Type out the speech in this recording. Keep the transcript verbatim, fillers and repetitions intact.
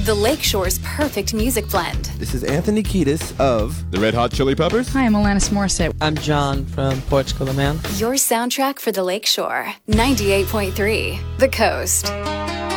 the Lakeshore's perfect music blend. This is Anthony Kiedis of The Red Hot Chili Peppers. Hi, I'm Alanis Morissette. I'm John from Portugal the Man. Your soundtrack for the Lakeshore. ninety-eight point three, The Coast.